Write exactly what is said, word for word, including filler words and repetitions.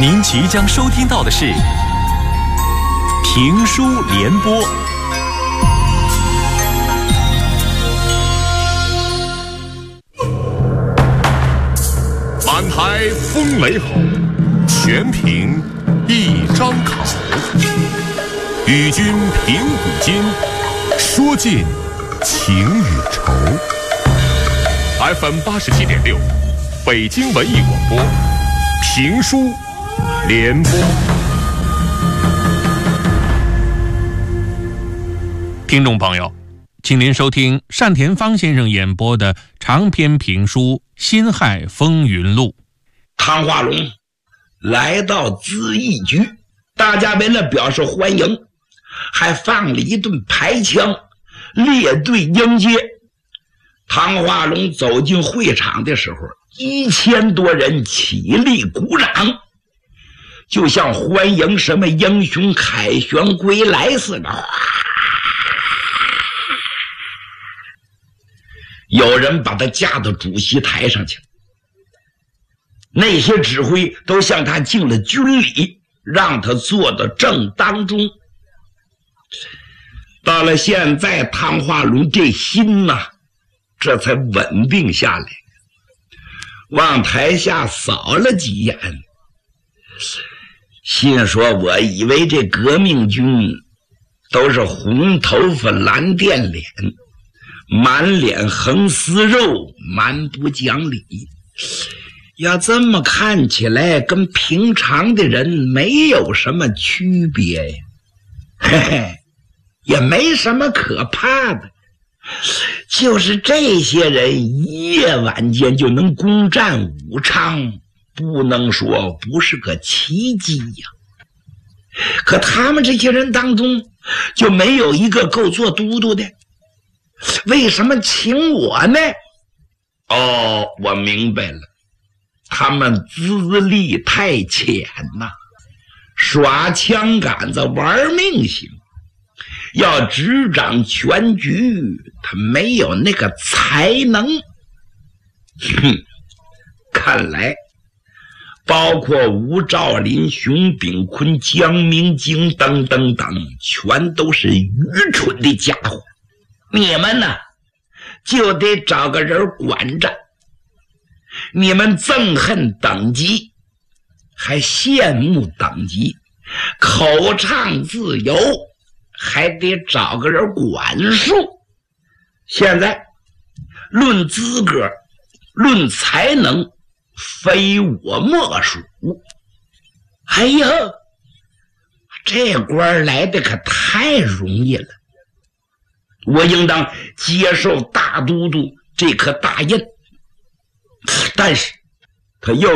您即将收听到的是评书联播。满台风雷吼，全凭一张口。与君评古今，说尽情与愁。F M 八十七点六，北京文艺广播，评书联播。听众朋友，请您收听单田芳先生演播的长篇评书《辛亥风云录》。 汤化龙来到资义局，大家为了表示欢迎，还放了一顿排枪，列队迎接。汤化龙走进会场的时候，一千多人起立鼓掌，就像欢迎什么英雄凯旋归来似的。有人把他架到主席台上去，那些指挥都向他敬了军礼，让他坐到正当中。到了现在，汤化龙这心呐、啊，这才稳定下来，往台下扫了几眼，心说：我以为这革命军都是红头发蓝靛脸，满脸横丝肉，蛮不讲理，要这么看起来跟平常的人没有什么区别呀，嘿嘿，也没什么可怕的，就是这些人夜晚间就能攻占武昌，不能说不是个奇迹呀。可他们这些人当中就没有一个够做都督的，为什么请我呢？哦，我明白了，他们资历太浅呐、啊，耍枪杆子玩命行，要执掌全局，他没有那个才能。哼，看来包括吴兆麟、熊秉坤、江明京等等等，全都是愚蠢的家伙。你们呢，就得找个人管着。你们憎恨等级，还羡慕等级，口唱自由，还得找个人管束。现在论资格，论才能，非我莫属。哎呀，这官来的可太容易了，我应当接受大都督这颗大印。但是他又